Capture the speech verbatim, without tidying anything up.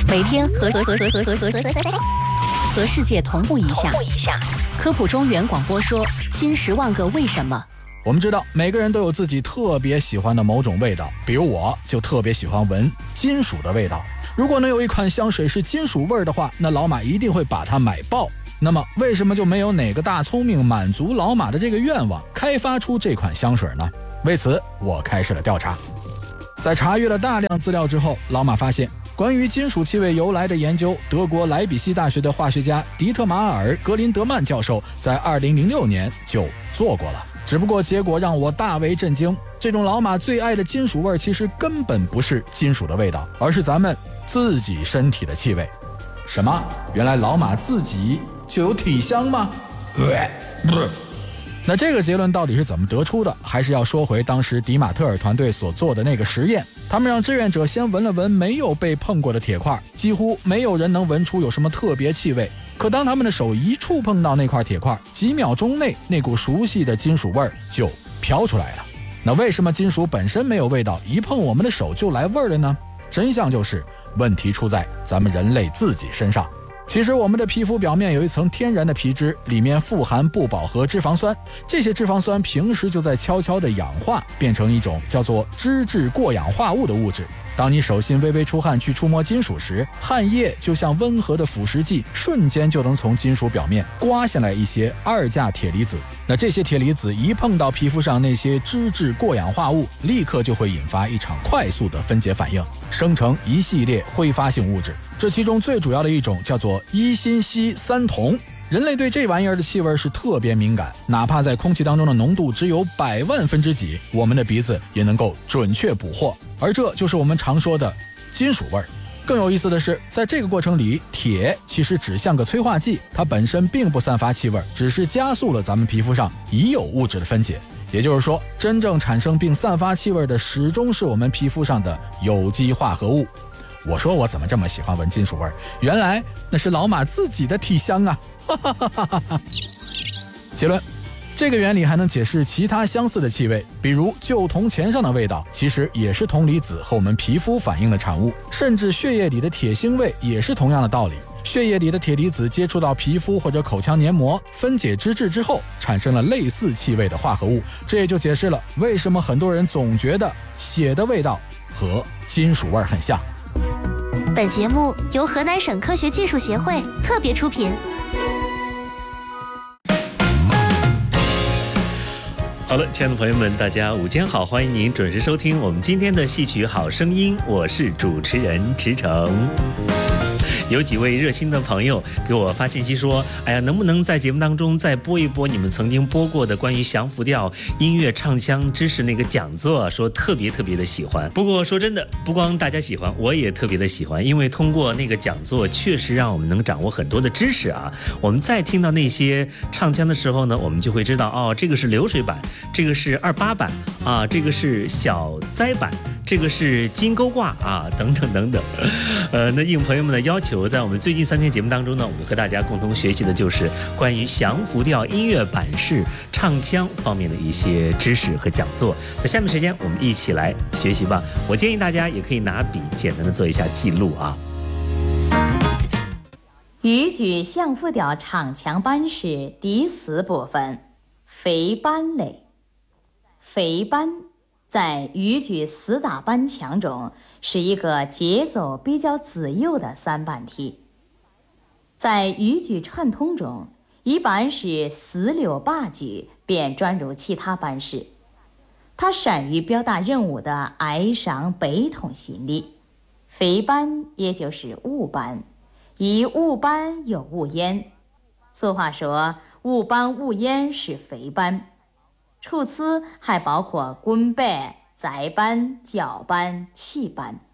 每天和和和和和和和和和世界同步一下。科普中原广播说：新十万个为什么。 我们知道每个人都有自己特别喜欢的某种味道，比如我就特别喜欢闻金属的味道。如果能有一款香水是金属味的话，那老马一定会把它买爆。那么为什么就没有哪个大聪明满足老马的这个愿望，开发出这款香水呢？为此我开始了调查。在查阅了大量资料之后，老马发现关于金属气味由来的研究，德国莱比锡大学的化学家迪特马尔·格林德曼教授在二零零六年就做过了。只不过结果让我大为震惊，这种老马最爱的金属味其实根本不是金属的味道，而是咱们自己身体的气味。什么？原来老马自己就有体香吗？那这个结论到底是怎么得出的？还是要说回当时迪马特尔团队所做的那个实验。他们让志愿者先闻了闻没有被碰过的铁块，几乎没有人能闻出有什么特别气味。可当他们的手一触碰到那块铁块，几秒钟内那股熟悉的金属味就飘出来了。那为什么金属本身没有味道，一碰我们的手就来味儿了呢？真相就是问题出在咱们人类自己身上。其实我们的皮肤表面有一层天然的皮脂，里面富含不饱和脂肪酸，这些脂肪酸平时就在悄悄地氧化，变成一种叫做脂质过氧化物的物质。当你手心微微出汗去触摸金属时，汗液就像温和的腐蚀剂，瞬间就能从金属表面刮下来一些二价铁离子。那这些铁离子一碰到皮肤上那些脂质过氧化物，立刻就会引发一场快速的分解反应，生成一系列挥发性物质。这其中最主要的一种叫做一辛烯三酮。人类对这玩意儿的气味是特别敏感，哪怕在空气当中的浓度只有百万分之几，我们的鼻子也能够准确捕获，而这就是我们常说的金属味儿。更有意思的是，在这个过程里，铁其实只像个催化剂，它本身并不散发气味，只是加速了咱们皮肤上已有物质的分解。也就是说，真正产生并散发气味的始终是我们皮肤上的有机化合物。我说我怎么这么喜欢闻金属味，原来那是老马自己的体香啊！结论，这个原理还能解释其他相似的气味，比如旧铜钱上的味道，其实也是铜离子和我们皮肤反应的产物，甚至血液里的铁腥味也是同样的道理。血液里的铁离子接触到皮肤或者口腔黏膜，分解脂质之后，产生了类似气味的化合物，这也就解释了为什么很多人总觉得血的味道和金属味很像。 本节目由河南省科学技术协会特别出品。 好了，亲爱的朋友们，大家午间好，欢迎您准时收听我们今天的戏曲好声音，我是主持人池诚。有几位热心的朋友给我发信息说，哎呀，能不能在节目当中再播一播你们曾经播过的关于降服调音乐唱腔知识那个讲座，说特别特别的喜欢。不过说真的，不光大家喜欢，我也特别的喜欢，因为通过那个讲座确实让我们能掌握很多的知识啊。我们再听到那些唱腔的时候呢，我们就会知道，哦，这个是流水版，这个是二八版啊，这个是小栽版，这个是金钩挂啊，等等等等。呃，那应朋友们的要求，在我们最近三天节目当中呢，我们和大家共同学习的就是关于降服调音乐版式唱腔方面的一些知识和讲座。那下面时间我们一起来学习吧。我建议大家也可以拿笔简单的做一下记录啊。 豫剧降服调唱腔班式第四部分，飞班类。飞班在豫剧四大班腔中是一个节奏比较自由的三班体。在豫剧传统中，一般是四六八句便转入其他班式。它善于表达人物的哀伤悲痛心理。飞班也就是五班，以五班有五焉。俗话说，五班五焉是飞班。除此还包括滚班、再班、叫班、起班。